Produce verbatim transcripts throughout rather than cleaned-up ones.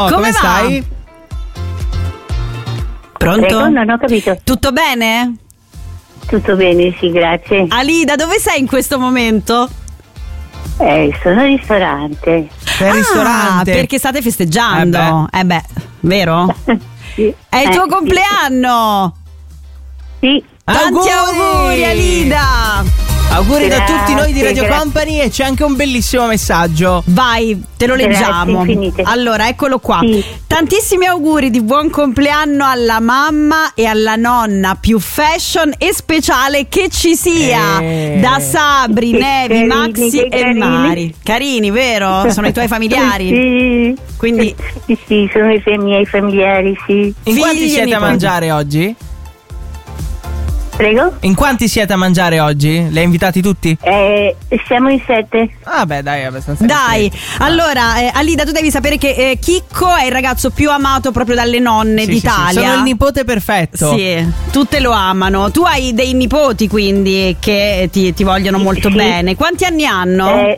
Come, come va? stai? Pronto? Prego, non ho capito. Tutto bene? Tutto bene, sì, grazie. Alida, dove sei in questo momento? Eh, sono al ristorante. Sei al Ah, ristorante? perché state festeggiando. Eh beh, vero? Sì. È il Eh, tuo sì. compleanno. Sì. Tanti auguri, Alida. Auguri da Grazie, tutti noi di Radio grazie. Company e c'è anche un bellissimo messaggio. Vai, te lo Grazie leggiamo. infinite. Allora, eccolo qua. Sì. Tantissimi auguri di buon compleanno alla mamma e alla nonna più fashion e speciale che ci sia. Eh. Da Sabri, Che Nevi, carini, Maxi che e carini. Mari. Carini, vero? Sono i tuoi familiari? Sì. Quindi- Sì, sì, sono i miei familiari, sì. In quanti Figli e siete a nipoti. mangiare oggi? Prego? In quanti siete a mangiare oggi? Li hai invitati tutti? Eh, siamo in sette. Ah beh, dai, è abbastanza. Dai, ristretto. allora eh, Alida, tu devi sapere che eh, Chicco è il ragazzo più amato proprio dalle nonne Sì, sì, d'Italia. sì, sono il nipote perfetto. Sì, tutte lo amano. Tu hai dei nipoti quindi che ti, ti vogliono molto Sì. bene. Quanti anni hanno? Eh,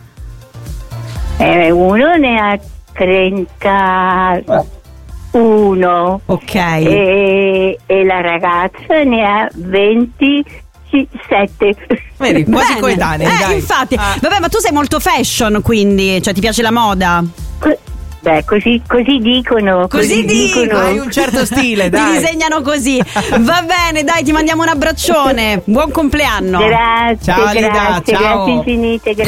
eh, uno ne ha trentauno Ok. e, e la ragazza ne ha ventisette. Vedi, quasi Bene. coetanei, Eh, dai. infatti. Ah. Vabbè, ma tu sei molto fashion, quindi, cioè ti piace la moda? Co- Beh, così, così dicono. Così dicono. Hai un certo stile, Ti dai. disegnano così. Va bene, dai, ti mandiamo un abbraccione. Buon compleanno. Grazie, Ciao, Alida, grazie, ciao. grazie infinite.